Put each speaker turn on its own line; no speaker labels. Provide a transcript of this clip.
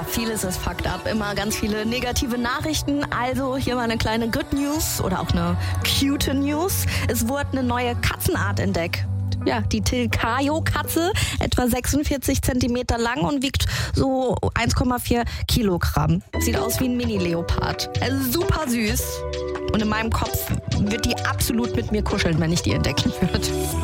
vieles ist fucked up. Immer ganz viele negative Nachrichten. Also hier mal eine kleine Good News oder auch eine cute News. Es wurde eine neue Katzenart entdeckt. Ja, die Tilkayo-Katze, etwa 46 Zentimeter lang und wiegt so 1,4 Kilogramm. Sieht aus wie ein Mini-Leopard. Also super süß. Und in meinem Kopf wird die absolut mit mir kuscheln, wenn ich die entdecken würde.